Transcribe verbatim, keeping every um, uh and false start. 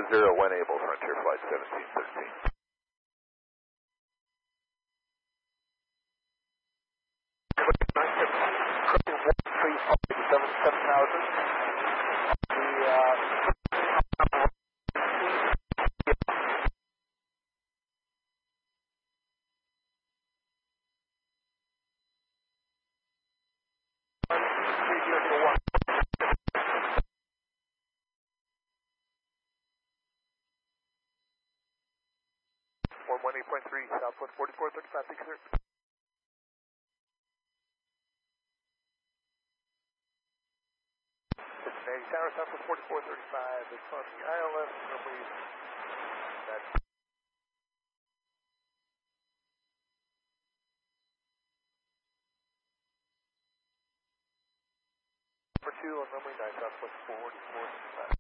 zero one Able, Frontier Flight seventeen thirteen. seven thousand. The, uh, one eight point three, Southwest forty-four thirty-five, thank you, sir. Cincinnati Tower, Southwest forty-four thirty-five, it's on the I L S, runway, that's number two on runway nine, Southwest forty-four thirty-five.